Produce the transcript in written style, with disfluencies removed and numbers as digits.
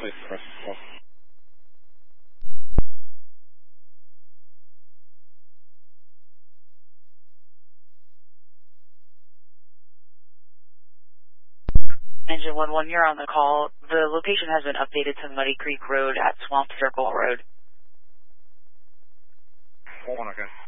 please press 12. Engine 11, you're on the call. The location has been updated to Muddy Creek Road at Swamp Circle Road. Hold on, okay.